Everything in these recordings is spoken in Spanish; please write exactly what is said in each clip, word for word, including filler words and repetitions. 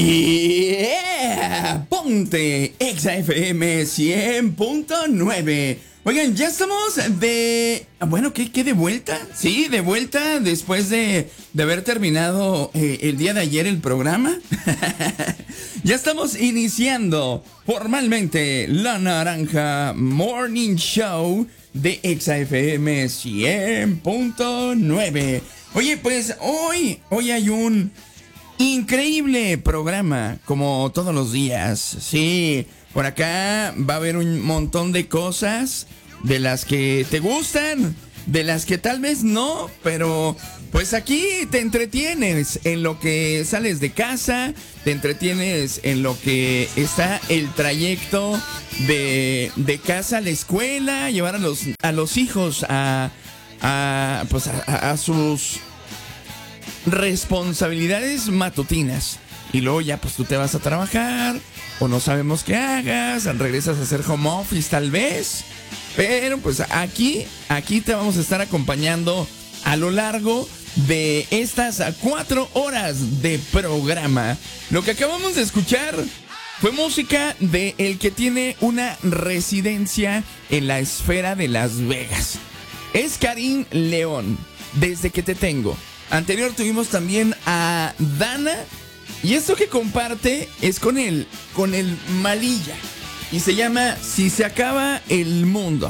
Yeah, ponte Exa F M cien punto nueve. Oigan, ya estamos de... Bueno, ¿qué, qué de vuelta? Sí, de vuelta después de, de haber terminado eh, el día de ayer el programa. Ya estamos iniciando formalmente La Naranja Morning Show de Exa F M cien punto nueve. Oye, pues hoy, hoy hay un increíble programa, como todos los días. Sí, por acá va a haber un montón de cosas de las que te gustan, de las que tal vez no, pero pues aquí te entretienes en lo que sales de casa, te entretienes en lo que está el trayecto de, de casa a la escuela, llevar a los, a los hijos a, a, pues a, a sus responsabilidades matutinas. Y luego ya pues tú te vas a trabajar, o no sabemos qué hagas, regresas a hacer home office tal vez. Pero pues aquí, aquí te vamos a estar acompañando a lo largo de estas cuatro horas de programa. Lo que acabamos de escuchar fue música de el que tiene una residencia en la esfera de Las Vegas. Es Karim León, Desde que te tengo. Anterior tuvimos también a Dana. Y esto que comparte es con el, con el Malilla. Y se llama Si se acaba el mundo.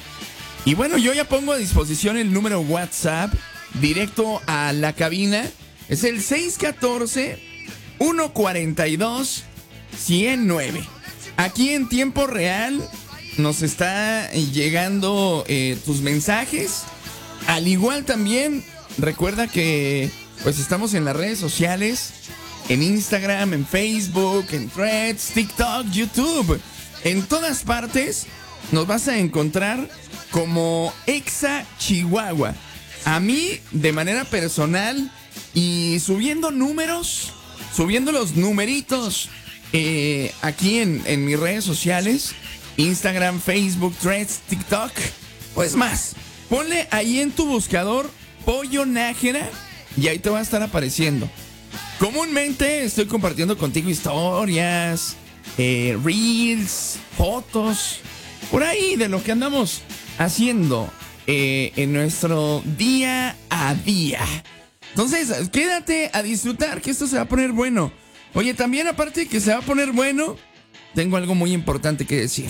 Y bueno, yo ya pongo a disposición el número WhatsApp directo a la cabina. Es el seis uno cuatro, uno cuatro dos, uno cero nueve. Aquí en tiempo real nos está llegando eh, tus mensajes. Al igual también, recuerda que pues estamos en las redes sociales. En Instagram, en Facebook, en Threads, TikTok, YouTube. En todas partes nos vas a encontrar como Exa Chihuahua. A mí, de manera personal, y subiendo números, subiendo los numeritos eh, aquí en, en mis redes sociales, Instagram, Facebook, Threads, TikTok. Pues más, ponle ahí en tu buscador Pollo Nájera y ahí te va a estar apareciendo. Comúnmente estoy compartiendo contigo historias, eh, reels, fotos, por ahí de lo que andamos haciendo eh, en nuestro día a día. Entonces, quédate a disfrutar, que esto se va a poner bueno. Oye, también aparte de que se va a poner bueno, tengo algo muy importante que decir.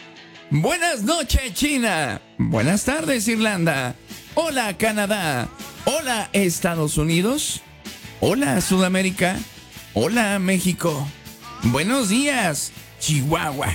Buenas noches, China. Buenas tardes, Irlanda. Hola, Canadá. Hola, Estados Unidos. Hola, Sudamérica. Hola, México. Buenos días, Chihuahua.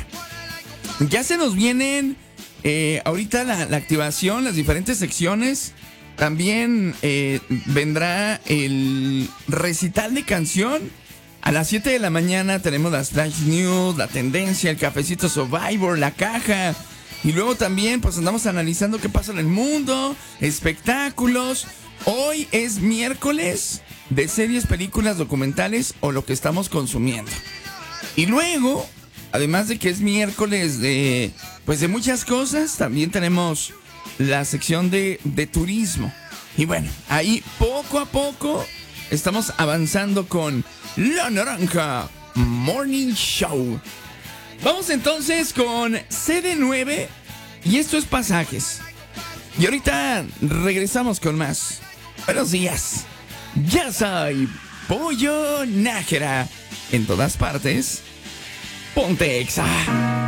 Ya se nos vienen eh, ahorita la, la activación, las diferentes secciones. También eh, vendrá el recital de canción. A las siete de la mañana tenemos las Flash News, la tendencia, el cafecito Survivor, la caja. Y luego también pues andamos analizando qué pasa en el mundo, espectáculos. Hoy es miércoles de series, películas, documentales o lo que estamos consumiendo. Y luego, además de que es miércoles de pues de muchas cosas, también tenemos la sección de, de turismo. Y bueno, ahí poco a poco estamos avanzando con La Naranja Morning Show. Vamos entonces con C D nueve y esto es Pasajes. Y ahorita regresamos con más. Buenos días. Ya soy Pollo Nájera. En todas partes, ponte Exa.